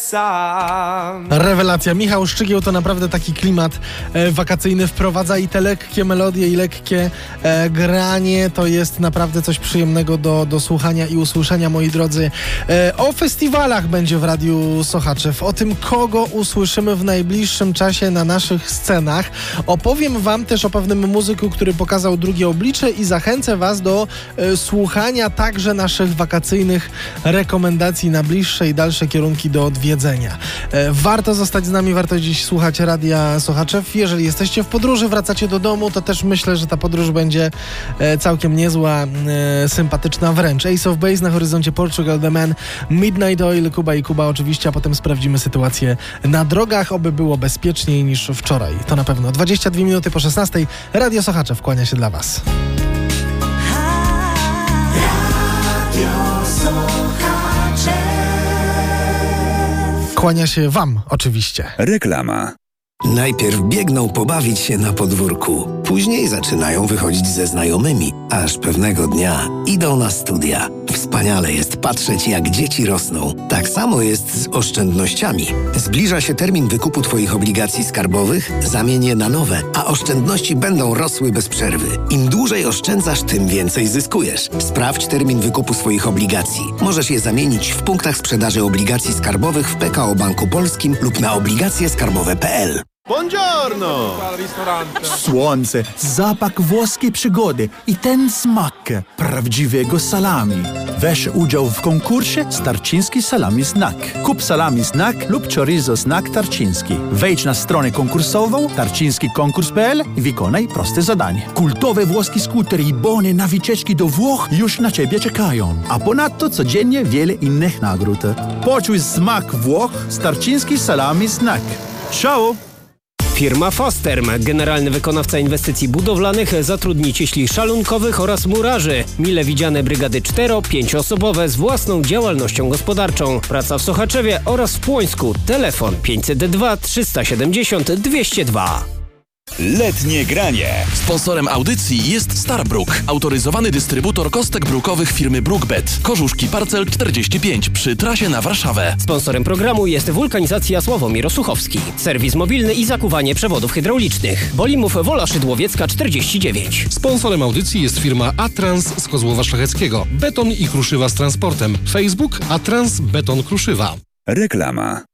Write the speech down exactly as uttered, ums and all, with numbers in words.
sam. Rewelacja. Michał Szczygieł to naprawdę taki klimat e, wakacyjny wprowadza i te lekkie melodie i lekkie e, granie to jest naprawdę coś przyjemnego do, do słuchania i usłyszenia, moi drodzy. E, o festiwalach będzie w Radiu Sochaczew, o tym, kogo usłyszymy w najbliższym czasie na naszych scenach. Opowiem wam też o pewnym muzyku, który pokazał drugie oblicze i zachęcę was do e, słuchania także naszych wakacyjnych rekomendacji na bliższe i dalsze kierunki do odwiedzenia. E, warto zostać z nami, warto dziś słuchać Radia Sochaczew. Jeżeli jesteście w podróży, wracacie do domu, to też myślę, że ta podróż będzie e, całkiem niezła, e, sympatyczna wręcz. Ace of Base na horyzoncie, Portugal The Man, Midnight Oil, Kuba i Kuba oczywiście, a potem sprawdzimy sytuację na drogach, oby było bezpieczniej niż wczoraj. To na pewno. dwadzieścia dwie minuty po szesnastej. Radio Sochaczew kłania się dla was. Kłania się wam oczywiście. Reklama. Najpierw biegną pobawić się na podwórku, później zaczynają wychodzić ze znajomymi, aż pewnego dnia idą na studia. Wspaniale jest patrzeć, jak dzieci rosną. Tak samo jest z oszczędnościami. Zbliża się termin wykupu Twoich obligacji skarbowych, zamień je na nowe, a oszczędności będą rosły bez przerwy. Im dłużej oszczędzasz, tym więcej zyskujesz. Sprawdź termin wykupu swoich obligacji. Możesz je zamienić w punktach sprzedaży obligacji skarbowych w P K O Banku Polskim lub na obligacje skarbowe kropka p l. Buongiorno! Słońce, zapach włoskiej przygody i ten smak prawdziwego salami. Weź udział w konkursie Tarczyński Salami Snack. Kup salami snack lub chorizo snack tarczyński. Wejdź na stronę konkursową tarczyński konkurs kropka p l i wykonaj proste zadanie. Kultowe włoskie skutery i bony na wycieczki do Włoch już na Ciebie czekają. A ponadto codziennie wiele innych nagród. Poczuj smak Włoch z Tarczyński Salami Snack. Ciao! Firma Fasterm, generalny wykonawca inwestycji budowlanych, zatrudni cieśli szalunkowych oraz murarzy. Mile widziane brygady cztero-pięcioosobowe z własną działalnością gospodarczą. Praca w Sochaczewie oraz w Płońsku. Telefon pięćset dwa trzysta siedemdziesiąt dwieście dwa. Letnie granie. Sponsorem audycji jest Starbrook, autoryzowany dystrybutor kostek brukowych firmy Brookbet. Korzuszki Parcel czterdzieści pięć przy trasie na Warszawę. Sponsorem programu jest Wulkanizacja Sławomir Osuchowski. Serwis mobilny i zakuwanie przewodów hydraulicznych. Bolimów Wola Szydłowiecka czterdzieści dziewięć. Sponsorem audycji jest firma Atrans z Kozłowa Szlacheckiego. Beton i kruszywa z transportem. Facebook Atrans Beton Kruszywa. Reklama.